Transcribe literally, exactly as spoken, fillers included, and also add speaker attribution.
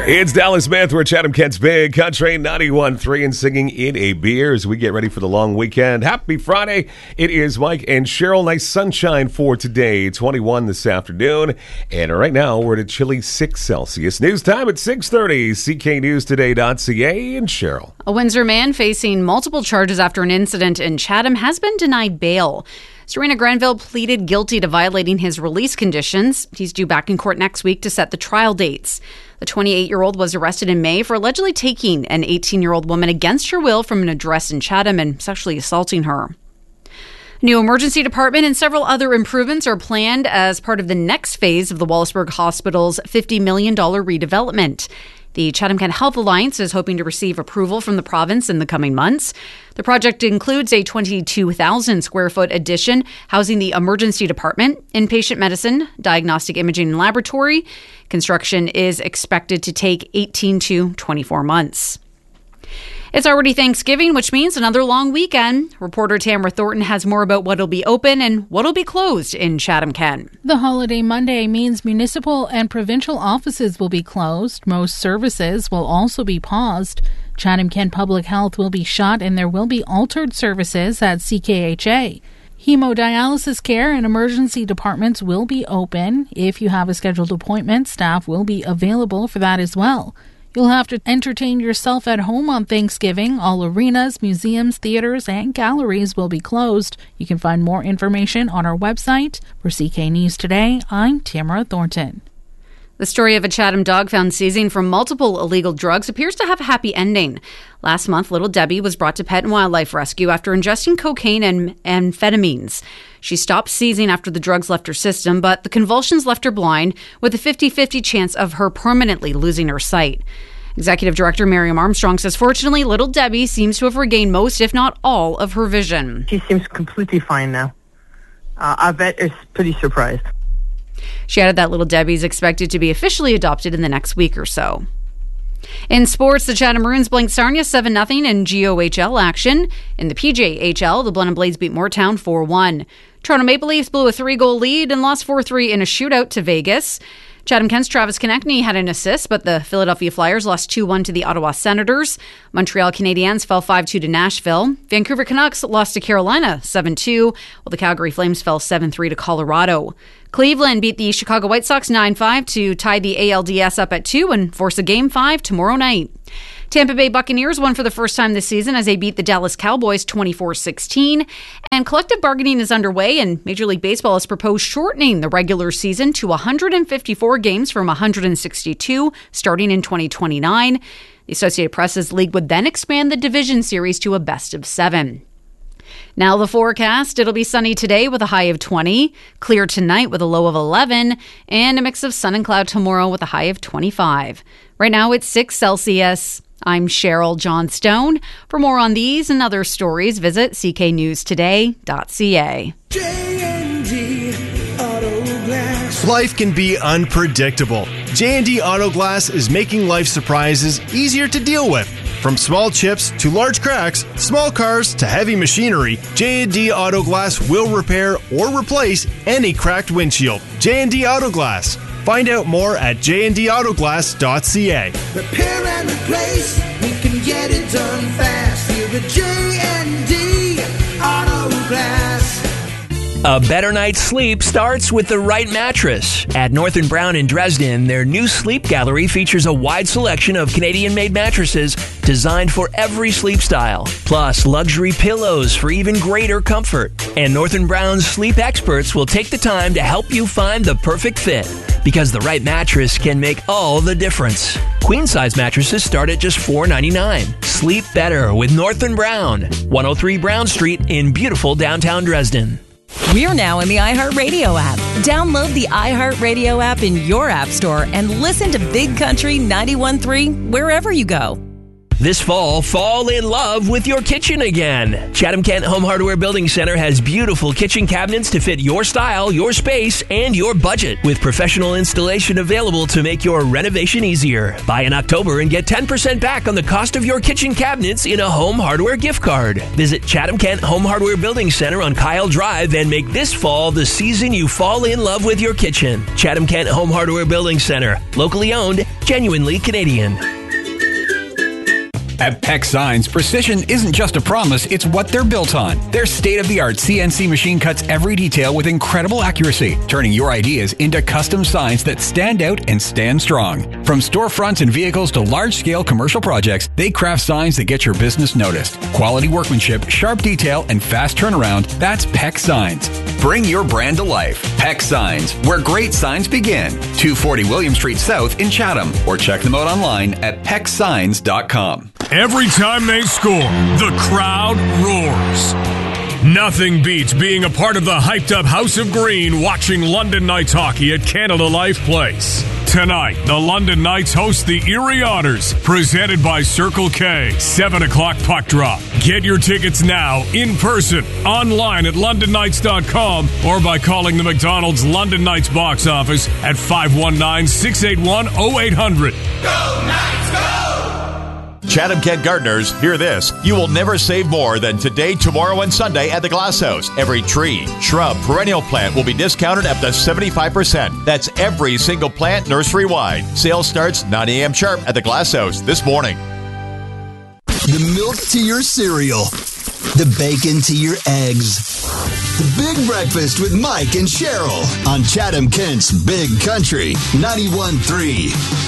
Speaker 1: It's Dallas Smith. We're Chatham Kent's Big Country ninety-one point three and singing in a beer as we get ready for the long weekend. Happy Friday. It is Mike and Cheryl. Nice sunshine for today. twenty-one this afternoon. And right now we're at a chilly six Celsius. News time at six thirty. C K News Today dot C A and Cheryl.
Speaker 2: A Windsor man facing multiple charges after an incident in Chatham has been denied bail. Serena Granville pleaded guilty to violating his release conditions. He's due back in court next week to set the trial dates. The twenty-eight-year-old was arrested in May for allegedly taking an eighteen-year-old woman against her will from an address in Chatham and sexually assaulting her. New emergency department and several other improvements are planned as part of the next phase of the Wallaceburg Hospital's fifty million dollars redevelopment. The Chatham-Kent Health Alliance is hoping to receive approval from the province in the coming months. The project includes a twenty-two thousand square foot addition housing the emergency department, inpatient medicine, diagnostic imaging and laboratory. Construction is expected to take eighteen to twenty-four months. It's already Thanksgiving, which means another long weekend. Reporter Tamara Thornton has more about what'll be open and what'll be closed in Chatham-Kent.
Speaker 3: The holiday Monday means municipal and provincial offices will be closed. Most services will also be paused. Chatham-Kent Public Health will be shut and there will be altered services at C K H A. Hemodialysis care and emergency departments will be open. If you have a scheduled appointment, staff will be available for that as well. You'll have to entertain yourself at home on Thanksgiving. All arenas, museums, theaters, and galleries will be closed. You can find more information on our website. For C K News Today, I'm Tamara Thornton.
Speaker 2: The story of a Chatham dog found seizing from multiple illegal drugs appears to have a happy ending. Last month, little Debbie was brought to Pet and Wildlife Rescue after ingesting cocaine and amphetamines. She stopped seizing after the drugs left her system, but the convulsions left her blind, with a fifty-fifty chance of her permanently losing her sight. Executive Director Miriam Armstrong says, fortunately, little Debbie seems to have regained most, if not all, of her vision.
Speaker 4: She seems completely fine now. Uh, our vet is pretty surprised.
Speaker 2: She added that little Debbie is expected to be officially adopted in the next week or so. In sports, the Chatham Maroons blanked Sarnia seven nothing in G O H L action. In the P J H L, the Blenheim Blades beat Moortown four one. Toronto Maple Leafs blew a three-goal lead and lost four three in a shootout to Vegas. Chatham-Kent's Travis Konechny had an assist, but the Philadelphia Flyers lost two one to the Ottawa Senators. Montreal Canadiens fell five two to Nashville. Vancouver Canucks lost to Carolina seven two, while the Calgary Flames fell seven three to Colorado. Cleveland beat the Chicago White Sox nine five to tie the A L D S up at two and force a Game five tomorrow night. Tampa Bay Buccaneers won for the first time this season as they beat the Dallas Cowboys twenty-four sixteen. And collective bargaining is underway, and Major League Baseball has proposed shortening the regular season to one hundred fifty-four games from one hundred sixty-two starting in twenty twenty-nine. The Associated Press's league would then expand the division series to a best of seven. Now the forecast. It'll be sunny today with a high of twenty, clear tonight with a low of eleven, and a mix of sun and cloud tomorrow with a high of twenty-five. Right now it's six Celsius. I'm Cheryl Johnstone. For more on these and other stories, visit C K news today dot C A.
Speaker 5: J and D Auto Glass.
Speaker 6: Life can be unpredictable. J and D Auto Glass is making life surprises easier to deal with. From small chips to large cracks, small cars to heavy machinery, J and D Auto Glass will repair or replace any cracked windshield. J and D Auto Glass. Find out more at J and D auto glass dot C A.
Speaker 5: Repair and replace, we can get it done fast. Here at J and D Auto Glass.
Speaker 7: A better night's sleep starts with the right mattress. At North and Brown in Dresden, their new sleep gallery features a wide selection of Canadian-made mattresses designed for every sleep style, plus luxury pillows for even greater comfort. And North and Brown's sleep experts will take the time to help you find the perfect fit, because the right mattress can make all the difference. Queen-size mattresses start at just four dollars and ninety-nine cents. Sleep better with North and Brown, one oh three Brown Street in beautiful downtown Dresden.
Speaker 8: We're now in the iHeartRadio app. Download the iHeartRadio app in your app store and listen to Big Country ninety-one point three wherever you go.
Speaker 7: This fall, fall in love with your kitchen again. Chatham-Kent Home Hardware Building Center has beautiful kitchen cabinets to fit your style, your space, and your budget, with professional installation available to make your renovation easier. Buy in October and get ten percent back on the cost of your kitchen cabinets in a home hardware gift card. Visit Chatham-Kent Home Hardware Building Center on Kyle Drive and make this fall the season you fall in love with your kitchen. Chatham-Kent Home Hardware Building Center. Locally owned, genuinely Canadian.
Speaker 9: At Peck Signs, precision isn't just a promise, it's what they're built on. Their state-of-the-art C N C machine cuts every detail with incredible accuracy, turning your ideas into custom signs that stand out and stand strong. From storefronts and vehicles to large-scale commercial projects, they craft signs that get your business noticed. Quality workmanship, sharp detail, and fast turnaround, that's Peck Signs. Bring your brand to life. Peck Signs, where great signs begin. two forty William Street South in Chatham, or check them out online at peck signs dot com.
Speaker 10: Every time they score, the crowd roars. Nothing beats being a part of the hyped-up House of Green watching London Knights hockey at Canada Life Place. Tonight, the London Knights host the Erie Otters, presented by Circle K. seven o'clock puck drop. Get your tickets now, in person, online at london knights dot com, or by calling the McDonald's London Knights box office at five one nine, six eight one, oh eight hundred.
Speaker 11: Go Knights, go! Chatham-Kent gardeners, hear this. You will never save more than today, tomorrow, and Sunday at the Glass House. Every tree, shrub, perennial plant will be discounted up to seventy-five percent. That's every single plant nursery-wide. Sale starts nine a.m. sharp at the Glass House this morning.
Speaker 12: The milk to your cereal. The bacon to your eggs. The Big Breakfast with Mike and Cheryl on Chatham-Kent's Big Country ninety-one point three.